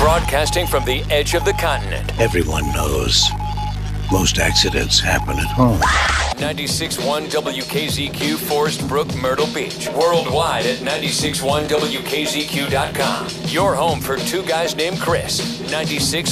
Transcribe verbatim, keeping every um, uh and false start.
Broadcasting from the edge of the continent. Everyone knows most accidents happen at home. ninety-six point one W K Z Q, Forest Brook, Myrtle Beach. Worldwide at ninety-six point one W K Z Q dot com. Your home for two guys named Chris. ninety-six